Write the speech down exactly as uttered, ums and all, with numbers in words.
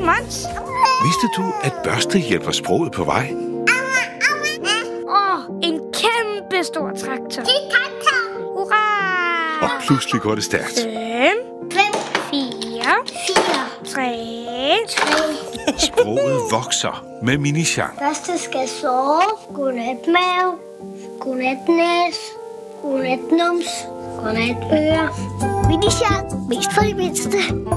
Mons. Vidste du, at børste hjælper sproget på vej? Åh, oh, en kæmpe stor traktor. Det er traktor. Hurra! Og pludselig går det stærkt. Fem, Fem, fire, fire, tre. tre. Sproget vokser med Mini-Jean. Første skal sove. Godnat mave. Godnat næs. Godnat nums. Godnat øre. Mini-Jean. Mest for de mindste.